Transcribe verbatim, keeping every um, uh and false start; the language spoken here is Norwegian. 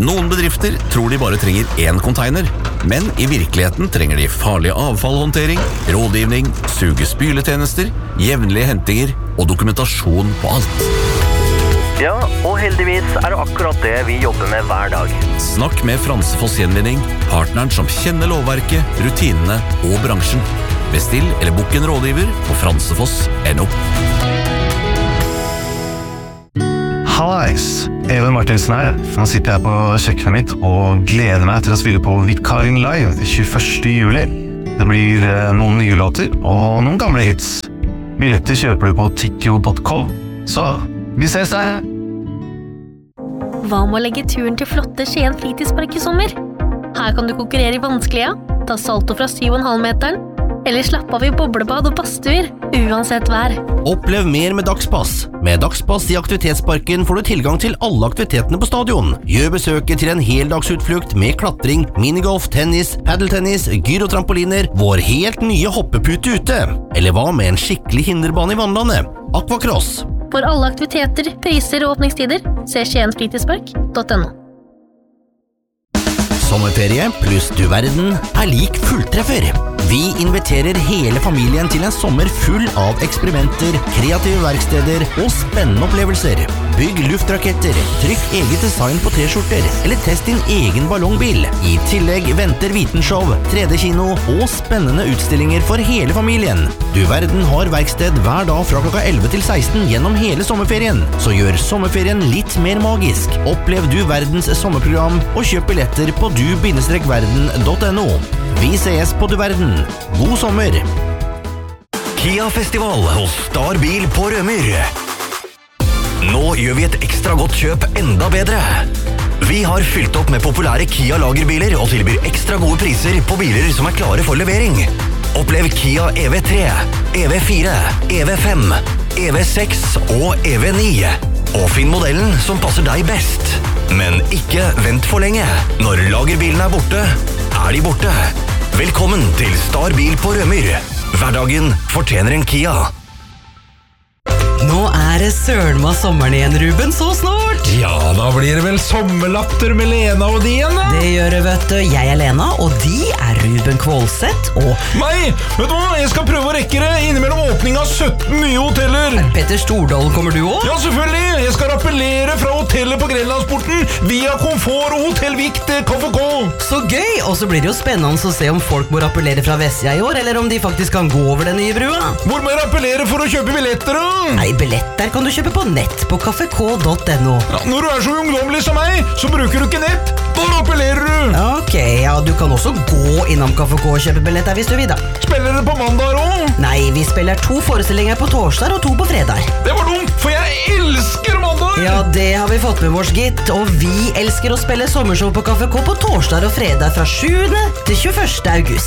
Noen bedrifter tror de bare trenger én container, men i virkeligheten trenger de farlig avfallhåndtering, rådgivning, sugespyletjenester, jevnlige hentinger og dokumentasjon på alt. Ja, og heldigvis er det akkurat det vi jobber med hver dag. Snakk med Fransefoss Gjenvinning, partneren som kjenner lovverket, rutinene og bransjen. Bestill eller bok en rådgiver på fransefoss punktum no. Hallais, Even Martinsen her. Nå sitter jeg på kjøkkenet mitt og gleder meg til å spille på Vitkarin Live tjueførste juli. Det blir noen nye låter og noen gamle hits. Billetter kjøper du på tikkio punktum com. Så vi ses her! Hva med å legge turen til flotte Skien fritidspark i sommer? Her kan du konkurrere i vanskelige, ta salto fra syv komma fem meteren, eller slappe av i boblebad og badstuer, uansett vær. Opplev mer med Dagspass. Med Dagspass i aktivitetsparken får du tilgang til alle aktivitetene på stadion. Gjør besøket til en heldagsutflukt med klatring, minigolf, tennis, paddeltennis, gyrotrampoliner, vår helt nye hoppepute ute. Eller hva med en skikkelig hinderbane i vannlandet? Aquacross. For alle aktiviteter, priser og åpningstider, se skien fritidspark punktum no. Sommerferie pluss du verden er lik fulltreffer. Vi inviterer hele familien til en sommer full av eksperimenter, kreative verksteder og spennende opplevelser. Bygg luftraketter, trykk eget design på t-skjorter, eller test din egen ballongbil. I tillegg venter vitenshow, tre D-kino og spennende utstillinger for hele familien. Du verden har verksted hver dag fra klokka elleve til seksten gjennom hele sommerferien. Så gjør sommerferien litt mer magisk. Opplev Du Verdens sommerprogram og kjøp billetter på du verden punktum no. Vi ses på Du Verden. God sommer! Kia-festival hos Star Bil på Rømyr. Nå gjør vi et ekstra godt kjøp enda bedre. Vi har fylt opp med populære Kia-lagerbiler og tilbyr ekstra gode priser på biler som er klare for levering. Opplev Kia E V tre, E V fire, E V fem, E V seks og E V ni. Og finn modellen som passer deg best. Men ikke vent for lenge. Når lagerbilen er borte, er de borte. Velkommen til Star Bil på Rømyr. Hverdagen fortjener en Kia. Nå er det søren meg sommeren igjen, Ruben, så snart! Ja, da blir det vel sommerlatter med Lena og de igjen, da? Det gjør det, vet du. Jeg er Lena, og de er Ruben Kvålseth, og... Meg! Vet du hva? Jeg skal prøve å rekke det innimellom åpning av sytten nye hoteller. Petter Stordalen, kommer du også? Ja, selvfølgelig! Jeg skal rappellere fra hotellet på Grenlandsporten via Komfort og Hotell Vikt til K F K. Så gøy! Og så blir det jo spennende å se om folk må rappellere fra Vestsida i år, eller om de faktisk kan gå over den nye brua. Hvor må jeg rappellere for å kjøpe billetter, da? Nei, billetter kan du kjøpe på nett på kaffe k punktum no. Ja, når du er så ungdommelig som meg, så bruker du ikke nett. Da rappellerer du. Ok, ja, du kan også gå innom Kaffe K og kjøpe billetter hvis du vil da. Spiller dere på mandag også? Nei, vi spiller to forestillinger på torsdag og to på fredag. Det var dumt, for jeg elsker mandag. Ja, det har vi fått med vårs gitt, og vi elsker å spille sommershow på Kaffe K på torsdag og fredag fra sjuende til tjueførste august.